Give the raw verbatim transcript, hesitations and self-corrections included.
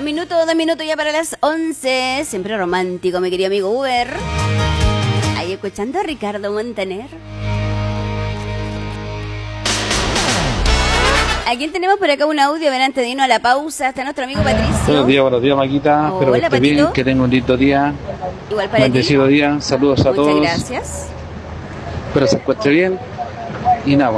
minutos, dos minutos ya para las once. Siempre romántico, mi querido amigo Uber. Ahí escuchando a Ricardo Montaner. ¿A quién tenemos por acá un audio? Ven, antes de irnos a la pausa. Está nuestro amigo Patricio. Buenos días, buenos días, Maquita. Espero que esté bien, que tenga un lindo día. Igual para ti. Bendecido día. Saludos a Muchas todos. gracias. Espero se encuentre bien. Y nada.